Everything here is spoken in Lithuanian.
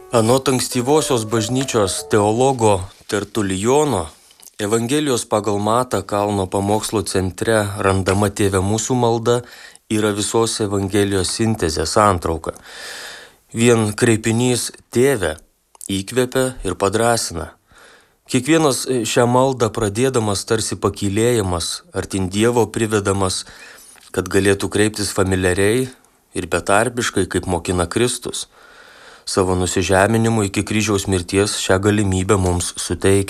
Anot ankstyvosios bažnyčios teologo Tertulijono, Evangelijos pagal Matą kalno pamokslo centre randama Tėve mūsų malda yra visos Evangelijos sintezė santrauka. Vien kreipinys Tėve įkvepia ir padrąsina. Kiekvienas šią maldą pradėdamas tarsi pakylėjimas, artin Dievo privedamas, kad galėtų kreiptis familiariai ir betarpiškai, kaip mokina Kristus. Savo nusižeminimu iki kryžiaus mirties šią galimybę mums suteikia.